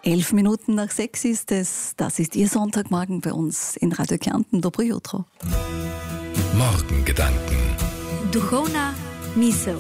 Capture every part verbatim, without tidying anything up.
Elf Minuten nach sechs ist es. Das ist Ihr Sonntagmorgen bei uns in Radio Kärnten. Dobro jutro. Morgengedanken. Duhovna misel.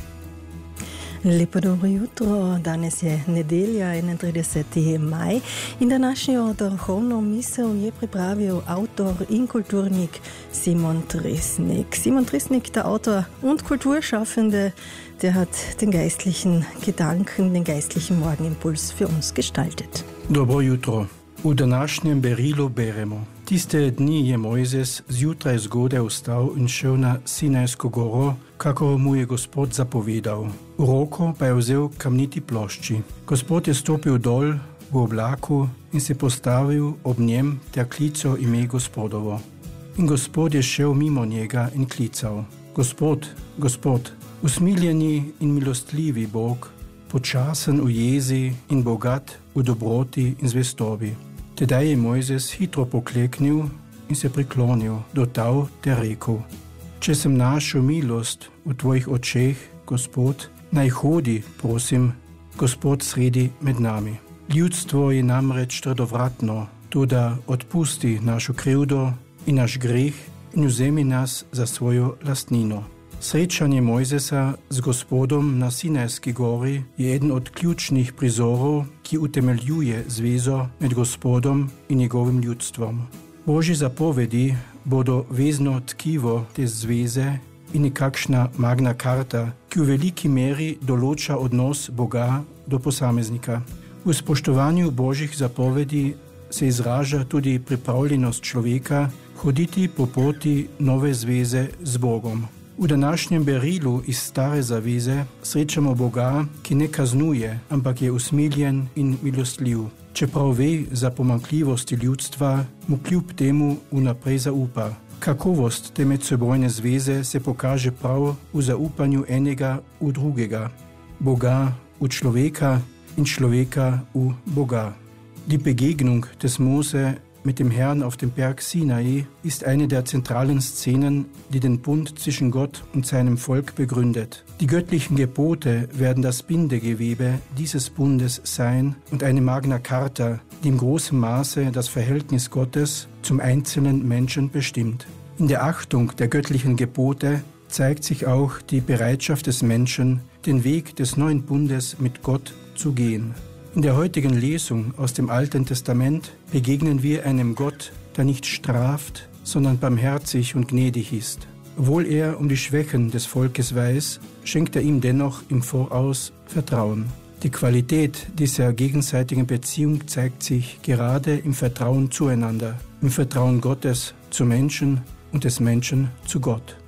Lepo dobro jutro, danes je nedelja, enaintrideseti maj in današnjo duhovno misel je pripravil avtor in kulturnik Simon Tresnik. Simon Tresnik, der Autor und Kulturschaffende, der hat den geistlichen Gedanken, den geistlichen Morgenimpuls für uns gestaltet. Dobro jutro. V današnjem berilu beremo. Tiste dni je Mojzes zjutraj zgodaj vstal in šel na Sinajsko goro, kako mu je Gospod zapovedal. V roko pa je vzel kamniti plošči. Gospod je stopil dol v oblaku in se postavil ob njem ter klical ime Gospodovo. In Gospod je šel mimo njega in klical: Gospod, Gospod, usmiljeni in milostljivi Bog, počasen v jezi in bogat v dobroti in zvestobi. Tedaj je Mojzes hitro pokleknil in se priklonil do tal ter rekel: Če sem našel milost v tvojih očeh, Gospod, naj hodi, prosim, Gospod sredi med nami. Ljudstvo je namreč trdovratno, toda odpusti našo krivdo in naš greh in vzemi nas za svojo lastnino. Srečanje Mojzesa z Gospodom na Sinajski gori je eden od ključnih prizorov, ki utemeljuje zvezo med Gospodom in njegovim ljudstvom. Božje zapovedi bodo vezno tkivo te zveze in nekakšna magna carta, ki v veliki meri določa odnos Boga do posameznika. V spoštovanju Božjih zapovedi se izraža tudi pripravljenost človeka hoditi po poti nove zveze z Bogom. V današnjem berilu iz Stare zaveze srečamo Boga, ki ne kaznuje, ampak je usmiljen in milostljiv. Čeprav ve za pomanjkljivosti ljudstva, mu kljub temu vnaprej zaupa. Kakovost te medsebojne zveze se pokaže prav v zaupanju enega v drugega. Boga v človeka in človeka v Boga. Die Begegnung des Mose mit dem Herrn auf dem Berg Sinai ist eine der zentralen Szenen, die den Bund zwischen Gott und seinem Volk begründet. Die göttlichen Gebote werden das Bindegewebe dieses Bundes sein und eine Magna Carta, die im großen Maße das Verhältnis Gottes zum einzelnen Menschen bestimmt. In der Achtung der göttlichen Gebote zeigt sich auch die Bereitschaft des Menschen, den Weg des neuen Bundes mit Gott zu gehen. In der heutigen Lesung aus dem Alten Testament begegnen wir einem Gott, der nicht straft, sondern barmherzig und gnädig ist. Obwohl er um die Schwächen des Volkes weiß, schenkt er ihm dennoch im Voraus Vertrauen. Die Qualität dieser gegenseitigen Beziehung zeigt sich gerade im Vertrauen zueinander, im Vertrauen Gottes zu Menschen und des Menschen zu Gott.